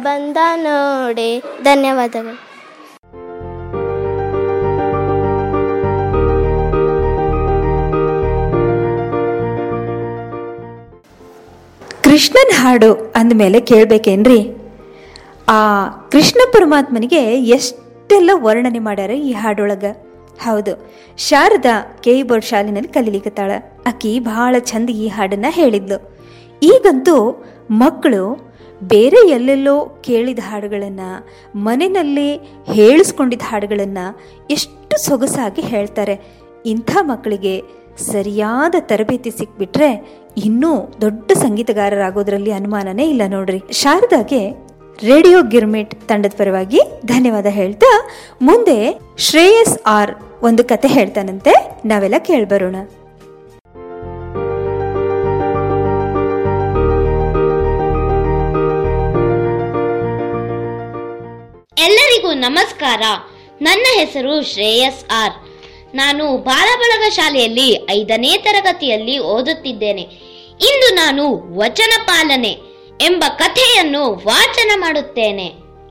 ಬಂದ ನೋಡೆ. ಧನ್ಯವಾದಗಳು. ಕೃಷ್ಣನ ಹಾಡು ಅಂದಮೇಲೆ ಕೇಳಬೇಕೇನ್ರಿ, ಆ ಕೃಷ್ಣ ಪರಮಾತ್ಮನಿಗೆ ಎಷ್ಟೆಲ್ಲ ವರ್ಣನೆ ಮಾಡ್ಯಾರ ಈ ಹಾಡೊಳಗೆ. ಹೌದು, ಶಾರದಾ ಬೋರ್ಡ್ ಶಾಲೆನಲ್ಲಿ ಕಲೀಲಿಕತ್ತಾಳ. ಆಕಿ ಭಾಳ ಚಂದ ಈ ಹಾಡನ್ನ ಹೇಳಿದ್ಲು. ಈಗಂತೂ ಮಕ್ಕಳು ಬೇರೆ ಎಲ್ಲೆಲ್ಲೋ ಕೇಳಿದ ಹಾಡುಗಳನ್ನು, ಮನೆಯಲ್ಲಿ ಹೇಳಿಸ್ಕೊಂಡಿದ್ದ ಹಾಡುಗಳನ್ನು ಎಷ್ಟು ಸೊಗಸಾಗಿ ಹೇಳ್ತಾರೆ. ಇಂಥ ಮಕ್ಕಳಿಗೆ ಸರಿಯಾದ ತರಬೇತಿ ಸಿಕ್ಬಿಟ್ರೆ ಇನ್ನೂ ದೊಡ್ಡ ಸಂಗೀತಗಾರರಾಗೋದ್ರಲ್ಲಿ ಅನುಮಾನನೇ ಇಲ್ಲ ನೋಡ್ರಿ. ಶಾರದಾಗೆ ರೇಡಿಯೋ ಗಿರ್ಮಿಟ್ ತಂಡದ ಪರವಾಗಿ ಧನ್ಯವಾದ ಹೇಳ್ತಾ, ಮುಂದೆ ಶ್ರೇಯಸ್ ಆರ್ ಒಂದು ಕತೆ ಹೇಳ್ತಾನಂತೆ, ನಾವೆಲ್ಲ ಕೇಳ್ಬರೋಣ. ಎಲ್ಲರಿಗೂ ನಮಸ್ಕಾರ. ನನ್ನ ಹೆಸರು ಶ್ರೇಯಸ್ ಆರ್. ನಾನು ಬಾಲಬಳಗ ಶಾಲೆಯಲ್ಲಿ 5ನೇ ತರಗತಿಯಲ್ಲಿ ಓದುತ್ತಿದ್ದೇನೆ. ಇಂದು ನಾನು ವಚನ ಪಾಲನೆ ಎಂಬ ಕಥೆಯನ್ನು ವಾಚನ ಮಾಡುತ್ತೇನೆ.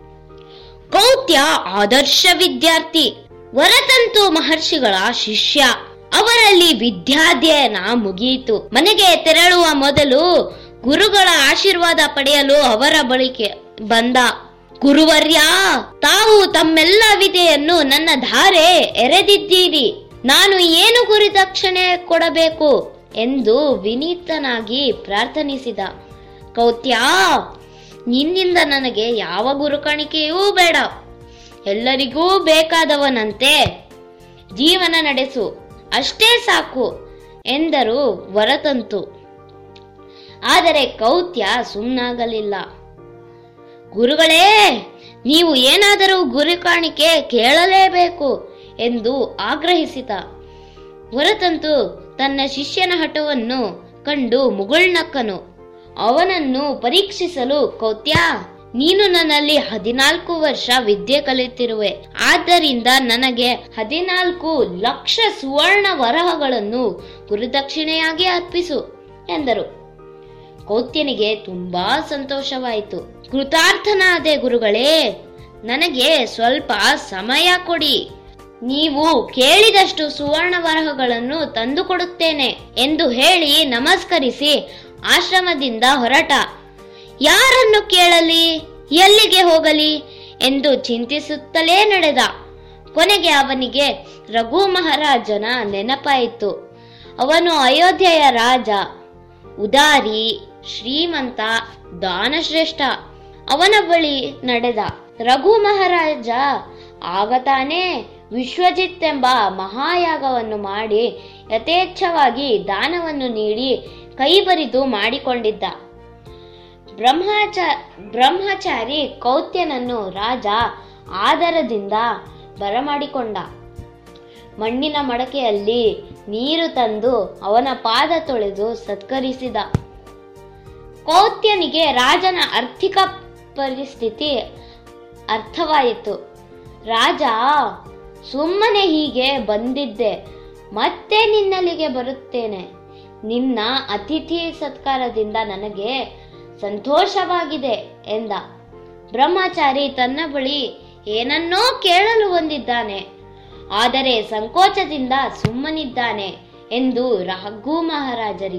ಕೌತ್ಯ ಆದರ್ಶ ವಿದ್ಯಾರ್ಥಿ, ವರತಂತು ಮಹರ್ಷಿಗಳ ಶಿಷ್ಯ. ಅವರಲ್ಲಿ ವಿದ್ಯಾಧ್ಯಯನ ಮುಗಿಯಿತು. ಮನೆಗೆ ತೆರಳುವ ಮೊದಲು ಗುರುಗಳ ಆಶೀರ್ವಾದ ಪಡೆಯಲು ಅವರ ಬಳಿಗೆ ಬಂದ. ಗುರುವರ್ಯ, ತಾವು ತಮ್ಮೆಲ್ಲ ವಿದ್ಯೆಯನ್ನು ನನ್ನ ಧಾರೆ ಎರೆದಿದ್ದೀರಿ. ನಾನು ಏನು ಗುರುದಕ್ಷಿಣೆ ಕೊಡಬೇಕು ಎಂದು ವಿನೀತನಾಗಿ ಪ್ರಾರ್ಥನಿಸಿದ. ಕೌತ್ಯ, ನಿನ್ನಿಂದ ನನಗೆ ಯಾವ ಗುರುಕಾಣಿಕೆಯೂ ಬೇಡ. ಎಲ್ಲರಿಗೂ ಬೇಕಾದವನಂತೆ ಜೀವನ ನಡೆಸು, ಅಷ್ಟೇ ಸಾಕು ಎಂದರು ವರತಂತು. ಆದರೆ ಕೌತ್ಯ ಸುಮ್ಮನಾಗಲಿಲ್ಲ. ಗುರುಗಳೇ, ನೀವು ಏನಾದರೂ ಗುರುಕಾಣಿಕೆ ಕೇಳಲೇಬೇಕು ಎಂದು ಆಗ್ರಹಿಸಿದ. ವರತಂತು ತನ್ನ ಶಿಷ್ಯನ ಹಠವನ್ನು ಕಂಡು ಮುಗುಳ್ನಕ್ಕನು. ಅವನನ್ನು ಪರೀಕ್ಷಿಸಲು, ಕೌತ್ಯ, ನೀನು ನನ್ನಲ್ಲಿ 14 ವರ್ಷ ವಿದ್ಯೆ ಕಲಿತಿರುವೆ. ಆದ್ದರಿಂದ ನನಗೆ 14 ಲಕ್ಷ ಸುವರ್ಣ ವರಹಗಳನ್ನು ಗುರುದಕ್ಷಿಣೆಯಾಗಿ ಅರ್ಪಿಸು ಎಂದರು. ಕೌತ್ಯನಿಗೆ ತುಂಬಾ ಸಂತೋಷವಾಯಿತು. ಕೃತಾರ್ಥನಾದೆ ಗುರುಗಳೇ, ನನಗೆ ಸ್ವಲ್ಪ ಸಮಯ ಕೊಡಿ. ನೀವು ಕೇಳಿದಷ್ಟು ಸುವರ್ಣ ವರಹಗಳನ್ನು ತಂದುಕೊಡುತ್ತೇನೆ ಎಂದು ಹೇಳಿ ನಮಸ್ಕರಿಸಿ ಆಶ್ರಮದಿಂದ ಹೊರಟ. ಯಾರನ್ನು ಕೇಳಲಿ, ಎಲ್ಲಿಗೆ ಹೋಗಲಿ ಎಂದು ಚಿಂತಿಸುತ್ತಲೇ ನಡೆದ. ಕೊನೆಗೆ ಅವನಿಗೆ ರಘು ಮಹಾರಾಜನ ನೆನಪಾಯಿತು. ಅವನು ಅಯೋಧ್ಯೆಯ ರಾಜ, ಉದಾರಿ, ಶ್ರೀಮಂತ, ದಾನಶ್ರೇಷ್ಠ. ಅವನ ಬಳಿ ನಡೆದ. ರಘು ಮಹಾರಾಜ ಆಗ ತಾನೇ ವಿಶ್ವಜಿತ್ ಎಂಬ ಮಹಾಯಾಗವನ್ನು ಮಾಡಿ ಯಥೇಚ್ಛವಾಗಿ ದಾನವನ್ನು ನೀಡಿ ಕೈಬರಿದು ಮಾಡಿಕೊಂಡಿದ್ದ. ಬ್ರಹ್ಮಚಾರಿ ಕೌತ್ಯನನ್ನು ರಾಜ ಆದರದಿಂದ ಬರಮಾಡಿಕೊಂಡ. ಮಣ್ಣಿನ ಮಡಕೆಯಲ್ಲಿ ನೀರು ತಂದು ಅವನ ಪಾದ ತೊಳೆದು ಸತ್ಕರಿಸಿದ. ಕೌತ್ಯನಿಗೆ ರಾಜನ ಆರ್ಥಿಕ ಪರಿಸ್ಥಿತಿ ಅರ್ಥವಾಯಿತು. ರಾಜ, ಸುಮ್ಮನೆ ಹೀಗೆ ಬಂದಿದ್ದೆ, ಮತ್ತೆ ನಿನ್ನಲ್ಲಿಗೆ ಬರುತ್ತೇನೆ. ನಿನ್ನ ಅತಿಥಿ ಸತ್ಕಾರದಿಂದ ನನಗೆ ಸಂತೋಷವಾಗಿದೆ ಎಂದ. ಬ್ರಹ್ಮಚಾರಿ ತನ್ನ ಬಳಿ ಏನನ್ನೋ ಕೇಳಲು ಬಂದಿದ್ದಾನೆ, ಆದರೆ ಸಂಕೋಚದಿಂದ ಸುಮ್ಮನಿದ್ದಾನೆ ಎಂದು ರಘು ಮಹಾರಾಜರಿಗೆ